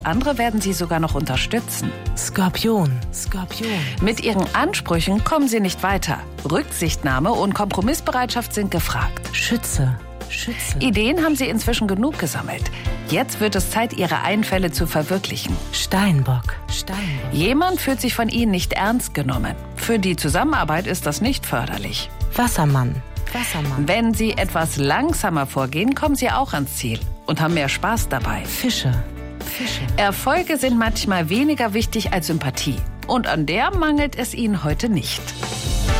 Andere werden Sie sogar noch unterstützen. Skorpion. Mit Ihren Ansprüchen kommen Sie nicht weiter. Rücksichtnahme und Kompromissbereitschaft sind gefragt. Schütze. Ideen haben Sie inzwischen genug gesammelt. Jetzt wird es Zeit, Ihre Einfälle zu verwirklichen. Steinbock. Jemand fühlt sich von Ihnen nicht ernst genommen. Für die Zusammenarbeit ist das nicht förderlich. Wassermann. Wenn Sie etwas langsamer vorgehen, kommen Sie auch ans Ziel und haben mehr Spaß dabei. Fische. Erfolge sind manchmal weniger wichtig als Sympathie. Und an der mangelt es Ihnen heute nicht.